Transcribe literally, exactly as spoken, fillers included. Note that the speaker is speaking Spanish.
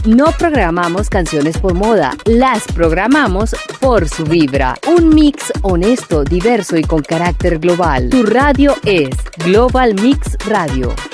No programamos canciones por moda, las programamos por su vibra. Un mix honesto, diverso y con carácter global. Tu radio es Global Mix Radio.